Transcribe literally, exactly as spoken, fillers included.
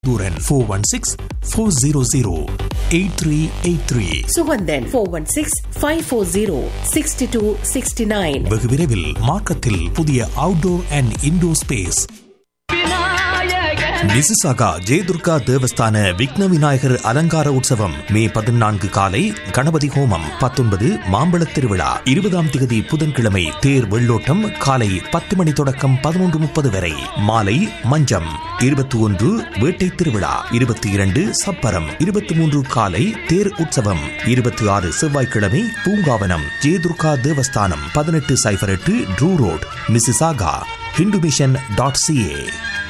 Thooran four one six four zero zero eight three eight three. Suganthan four one six five four zero six two six nine. வெகு விரைவில் மார்க்கத்தில் புதிய outdoor and indoor space. Mississauga Jayadurga தேவஸ்தான விக்ன விநாயகர் அலங்கார உற்சவம் மே பதினான்கு காலை கணபதி ஹோமம், பத்தொன்பது மாம்பழத் திருவிழா, இருபதாம் திகதி புதன்கிழமை தேர் வெள்ளோட்டம் காலை பத்து மணி தொடக்கம் பதினொன்று முப்பது வரை, மாலை மஞ்சம், இருபத்தி ஒன்று வேட்டை திருவிழா, இருபத்தி இரண்டு சப்பரம், இருபத்தி மூன்று காலை தேர் உற்சவம், இருபத்தி ஆறு செவ்வாய்க்கிழமை பூங்காவனம் ஜெயதுர்கா தேவஸ்தானம், பதினெட்டு சைபர் எட்டு true road Mississauga. Hindu mission dot CA.